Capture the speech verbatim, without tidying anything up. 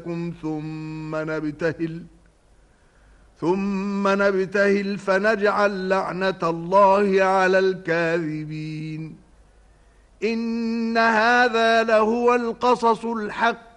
لكم ثم نبتهل ثم نبتهل فنجعل لعنة الله على الكاذبين إن هذا لهو القصص الحق